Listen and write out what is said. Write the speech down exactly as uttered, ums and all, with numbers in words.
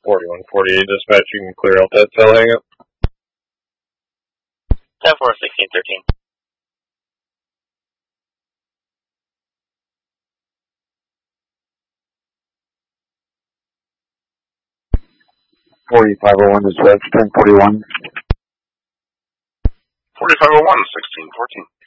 forty-one forty-eight dispatch, you can clear out that cell hang-up. ten four, sixteen thirteen. forty-five oh one dispatch, ten forty-one. forty-five oh one, sixteen fourteen.